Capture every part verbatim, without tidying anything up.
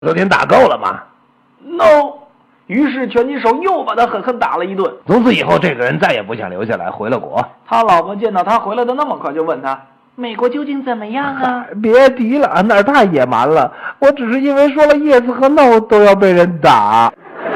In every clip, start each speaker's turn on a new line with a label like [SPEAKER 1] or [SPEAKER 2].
[SPEAKER 1] 昨天打够了吗
[SPEAKER 2] ？No。于是拳击手又把他狠狠打了一顿。
[SPEAKER 1] 从此以后，这个人再也不想留下来，回了国。
[SPEAKER 2] 他老婆见到他回来的那么快，就问他：“美国究竟怎么样啊？”
[SPEAKER 1] 别提了，那儿太野蛮了。我只是因为说了 yes 和 no 都要被人打。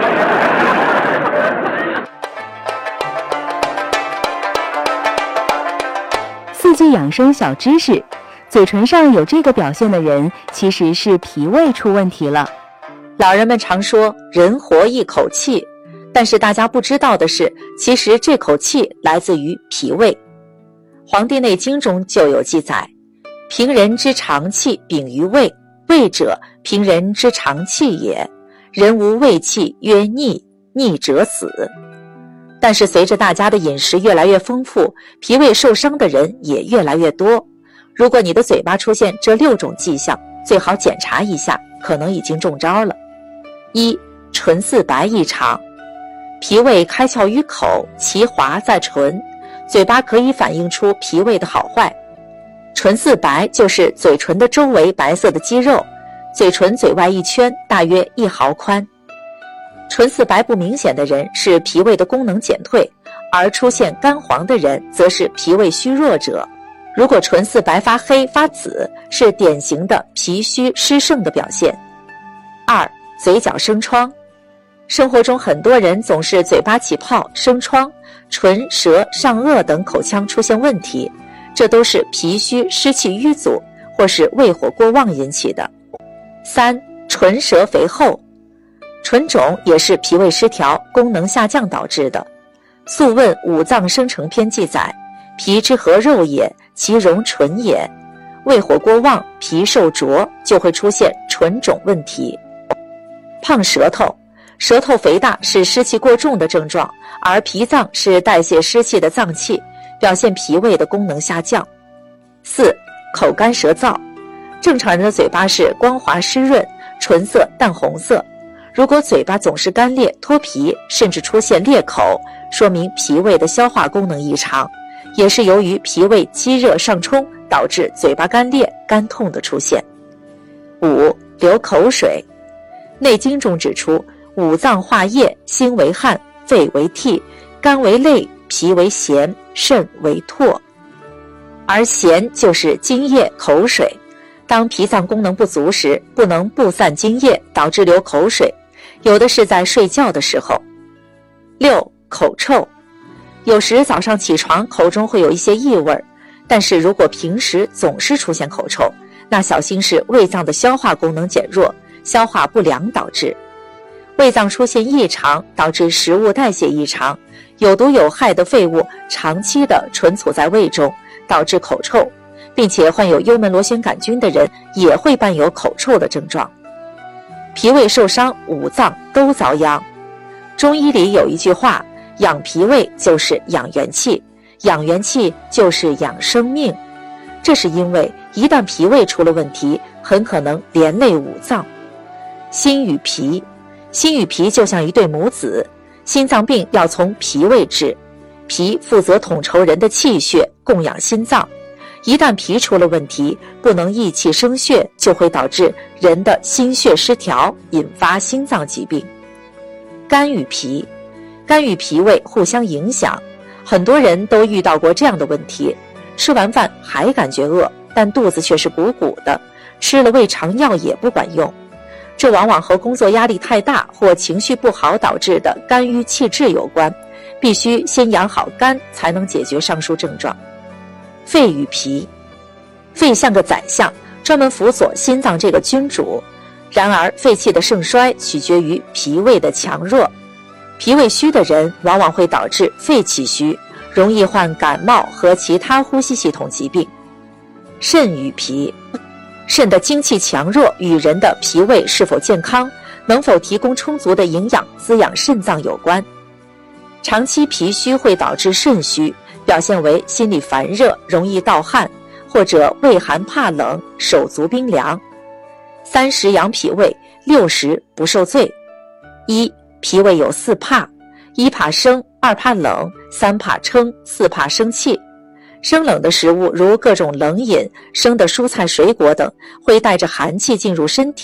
[SPEAKER 3] 四句养生小知识：嘴唇上有这个表现的人，其实是脾胃出问题了。
[SPEAKER 4] 老人们常说人活一口气，但是大家不知道的是，其实这口气来自于脾胃。《黄帝内经》中就有记载：平人之常气禀于胃，胃者平人之常气也。人无胃气曰逆，逆者死。但是随着大家的饮食越来越丰富，脾胃受伤的人也越来越多。如果你的嘴巴出现这六种迹象，最好检查一下，可能已经中招了。一、唇似白异常，脾胃开窍于口，其华在唇，嘴巴可以反映出脾胃的好坏。唇似白就是嘴唇的周围白色的肌肉，嘴唇嘴外一圈大约一毫宽。唇似白不明显的人是脾胃的功能减退，而出现干黄的人则是脾胃虚弱者。如果唇似白发黑发紫，是典型的脾虚湿盛的表现。二、嘴角生疮，生活中很多人总是嘴巴起泡、生疮，唇、舌、上颚等口腔出现问题，这都是脾虚湿气淤阻或是胃火过旺引起的。三、唇舌肥厚，唇肿也是脾胃失调、功能下降导致的。《素问·五脏生成篇》记载：脾之合肉也，其容唇也。胃火过旺，脾受浊，就会出现唇肿问题。胖舌头，舌头肥大是湿气过重的症状，而脾脏是代谢湿气的脏器，表现脾胃的功能下降。四、口干舌燥，正常人的嘴巴是光滑湿润，唇色淡红色，如果嘴巴总是干裂脱皮，甚至出现裂口，说明脾胃的消化功能异常，也是由于脾胃积热上冲导致嘴巴干裂干痛的出现。五、流口水，内经中指出，五脏化液，心为汗，肺为涕，肝为泪，脾为涎，肾为唾。而涎就是津液口水，当脾脏功能不足时，不能布散津液，导致流口水，有的是在睡觉的时候。六、口臭，有时早上起床口中会有一些异味，但是如果平时总是出现口臭，那小心是胃脏的消化功能减弱，消化不良导致。胃脏出现异常，导致食物代谢异常，有毒有害的废物长期的存储在胃中，导致口臭，并且患有幽门螺旋杆菌的人也会伴有口臭的症状。脾胃受伤，五脏都遭殃。中医里有一句话，养脾胃就是养元气，养元气就是养生命。这是因为一旦脾胃出了问题，很可能连累五脏。心与脾，心与脾就像一对母子，心脏病要从脾胃治，脾负责统筹人的气血，供养心脏。一旦脾出了问题，不能益气生血，就会导致人的心血失调，引发心脏疾病。肝与脾，肝与脾胃互相影响，很多人都遇到过这样的问题，吃完饭还感觉饿，但肚子却是鼓鼓的，吃了胃肠药也不管用。这往往和工作压力太大或情绪不好导致的肝郁气滞有关，必须先养好肝才能解决上述症状。肺与脾，肺像个宰相，专门辅佐心脏这个君主，然而肺气的盛衰取决于脾胃的强弱，脾胃虚的人往往会导致肺气虚，容易患感冒和其他呼吸系统疾病。肾与脾，肾的精气强弱与人的脾胃是否健康，能否提供充足的营养滋养肾脏有关。长期脾虚会导致肾虚，表现为心里烦热，容易盗汗，或者畏寒怕冷，手足冰凉。三十养脾胃，六十不受罪。一、脾胃有四怕：一怕生，二怕冷，三怕撑，四怕生气。生冷的食物如各种冷饮、生的蔬菜水果等，会带着寒气进入身体，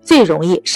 [SPEAKER 4] 最容易